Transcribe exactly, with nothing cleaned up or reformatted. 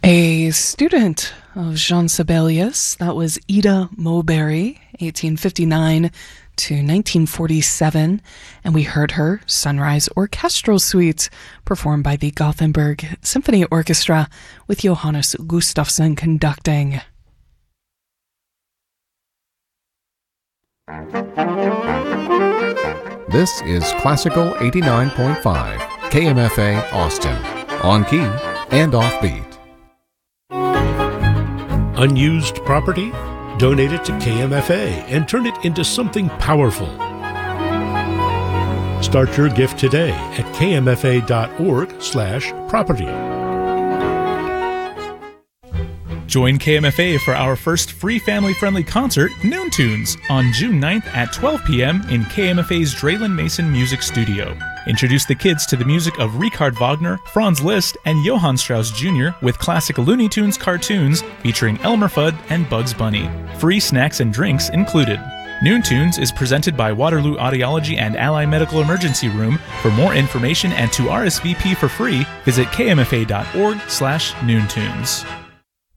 A student of Jean Sibelius, that was Ida Mowbray, eighteen fifty-nine to nineteen forty-seven, and we heard her Sunrise Orchestral Suite, performed by the Gothenburg Symphony Orchestra with Johannes Gustafsson conducting. This is Classical eighty-nine point five, K M F A Austin, on key and offbeat. Unused property? Donate it to K M F A and turn it into something powerful. Start your gift today at kmfa.org slash property. Join K M F A for our first free family-friendly concert, Noon Tunes, on June ninth at twelve p.m. in K M F A's Draylen Mason Music Studio. Introduce the kids to the music of Richard Wagner, Franz Liszt, and Johann Strauss Junior with classic Looney Tunes cartoons featuring Elmer Fudd and Bugs Bunny. Free snacks and drinks included. Noon Tunes is presented by Waterloo Audiology and Ally Medical Emergency Room. For more information and to R S V P for free, visit kmfa.org slash noontunes.